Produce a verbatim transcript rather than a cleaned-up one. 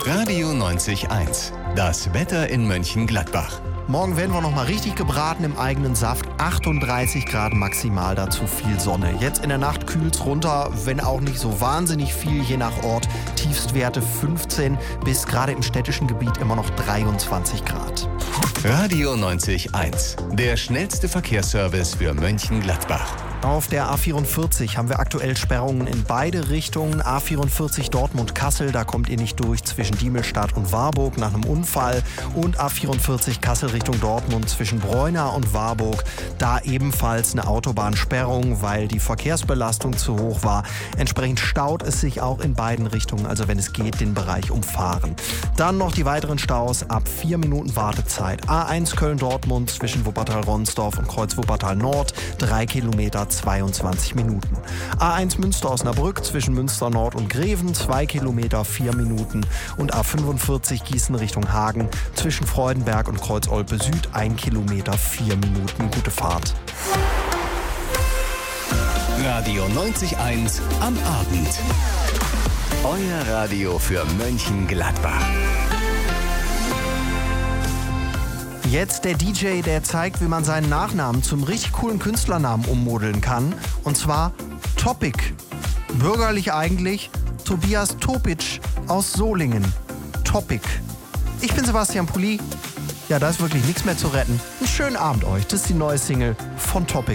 Radio neunzig eins. Das Wetter in Mönchengladbach. Morgen werden wir noch mal richtig gebraten im eigenen Saft. achtunddreißig Grad maximal, dazu viel Sonne. Jetzt in der Nacht kühlt's runter, wenn auch nicht so wahnsinnig viel, je nach Ort. Tiefstwerte fünfzehn bis gerade im städtischen Gebiet immer noch dreiundzwanzig Grad. Radio neunzig eins. Der schnellste Verkehrsservice für Mönchengladbach. Auf der A vierundvierzig haben wir aktuell Sperrungen in beide Richtungen. A vierundvierzig Dortmund-Kassel, da kommt ihr nicht durch zwischen Diemelstadt und Warburg nach einem Unfall. Und A vierundvierzig Kassel Richtung Dortmund zwischen Breuna und Warburg. Da ebenfalls eine Autobahnsperrung, weil die Verkehrsbelastung zu hoch war. Entsprechend staut es sich auch in beiden Richtungen, also wenn es geht, den Bereich umfahren. Dann noch die weiteren Staus ab vier Minuten Wartezeit. A eins Köln-Dortmund zwischen Wuppertal-Ronsdorf und Kreuz-Wuppertal-Nord, drei Kilometer, zweiundzwanzig Minuten. A eins Münster-Osnabrück zwischen Münster-Nord und Greven, zwei Kilometer, vier Minuten. Und A fünfundvierzig Gießen Richtung Hagen zwischen Freudenberg und Kreuz-Olpe Süd, ein Kilometer, vier Minuten. Gute Fahrt. Radio neunzig eins am Abend. Euer Radio für Mönchengladbach. Jetzt der D J, der zeigt, wie man seinen Nachnamen zum richtig coolen Künstlernamen ummodeln kann. Und zwar Topic. Bürgerlich eigentlich Tobias Topic aus Solingen. Topic. Ich bin Sebastian Pulli. Ja, da ist wirklich nichts mehr zu retten. Einen schönen Abend euch. Das ist die neue Single von Topic.